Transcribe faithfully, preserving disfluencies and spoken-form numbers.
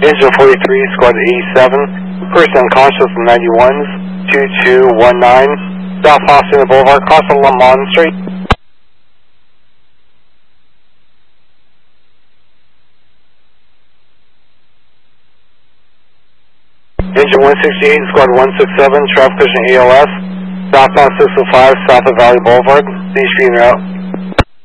Engine forty-three, squad eighty-seven, person unconscious in ninety-ones, two two one nine, South Hacienda Boulevard, cross the Lamont Street. Engine one sixty-eight, squad one sixty-seven, traffic vision A L S, southbound six oh five, south of Valley Boulevard, please be en route.